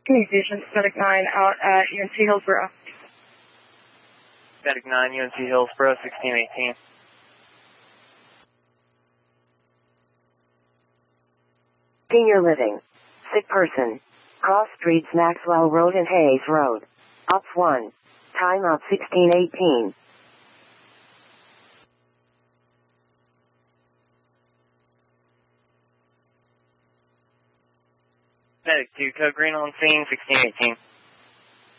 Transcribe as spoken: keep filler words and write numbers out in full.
Communications, Static nine out at U N C Hillsborough. Static nine, U N C Hillsborough, sixteen eighteen. Senior living. Sick person. Cross streets Maxwell Road and Hayes Road. Ops one. Time out sixteen eighteen. Static two, code green on scene, sixteen eighteen.